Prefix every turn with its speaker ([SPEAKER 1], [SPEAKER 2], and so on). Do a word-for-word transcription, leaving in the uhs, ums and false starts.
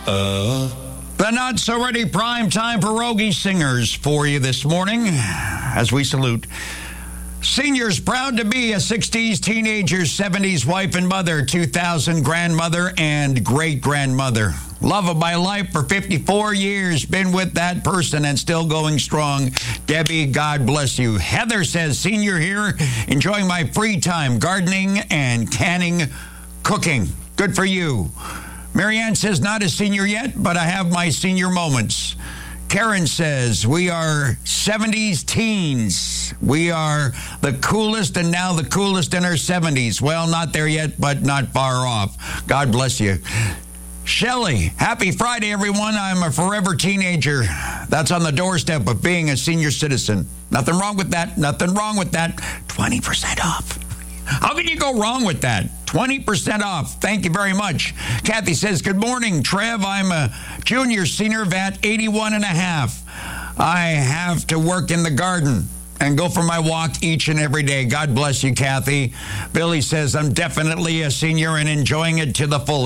[SPEAKER 1] Uh. The Not So Ready Prime Time Pierogi Singers for you this morning as we salute seniors proud to be a sixties teenager, seventies wife and mother, two thousand grandmother and great-grandmother. Love of my life for fifty-four years. Been with that person and still going strong. Debbie, God bless you. Heather says, senior here, enjoying my free time, gardening and canning, cooking. Good for you. Marianne says, not a senior yet, but I have my senior moments. Karen says, we are seventies teens. We are the coolest and now the coolest in our seventies. Well, not there yet, but not far off. God bless you. Shelley, happy Friday, everyone. I'm a forever teenager. That's on the doorstep of being a senior citizen. Nothing wrong with that. Nothing wrong with that. twenty percent off. How can you go wrong with that? twenty percent off. Thank you very much. Kathy says, good morning, Trev. I'm a junior senior vet, eighty-one and a half. I have to work in the garden and go for my walk each and every day. God bless you, Kathy. Billy says, I'm definitely a senior and enjoying it to the fullest.